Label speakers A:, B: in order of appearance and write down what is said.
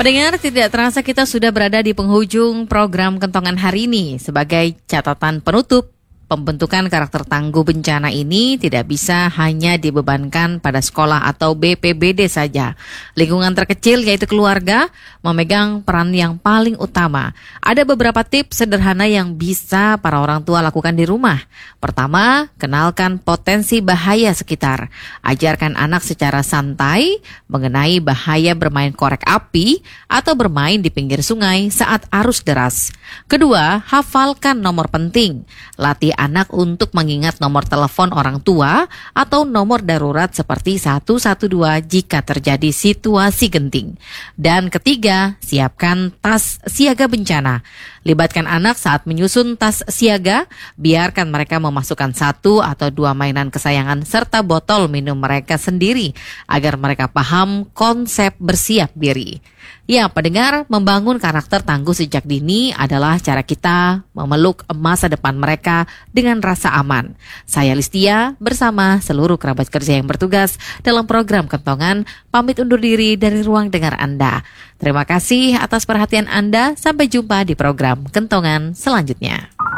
A: Pendengar, tidak terasa kita sudah berada di penghujung program Kentongan hari ini. Sebagai catatan penutup, pembentukan karakter tangguh bencana ini tidak bisa hanya dibebankan pada sekolah atau BPBD saja. Lingkungan terkecil yaitu keluarga memegang peran yang paling utama. Ada beberapa tips sederhana yang bisa para orang tua lakukan di rumah. Pertama, kenalkan potensi bahaya sekitar. Ajarkan anak secara santai mengenai bahaya bermain korek api atau bermain di pinggir sungai saat arus deras. Kedua, hafalkan nomor penting. Latih anak untuk mengingat nomor telepon orang tua atau nomor darurat seperti 112 jika terjadi situasi genting. Dan ketiga, siapkan tas siaga bencana. Libatkan anak saat menyusun tas siaga, biarkan mereka memasukkan 1 atau 2 mainan kesayangan serta botol minum mereka sendiri agar mereka paham konsep bersiap diri. Ya, pendengar, membangun karakter tangguh sejak dini adalah cara kita memeluk masa depan mereka dengan rasa aman. Saya Listia bersama seluruh kerabat kerja yang bertugas dalam program Kentongan pamit undur diri dari ruang dengar Anda. Terima kasih atas perhatian Anda. Sampai jumpa di program Kentongan selanjutnya.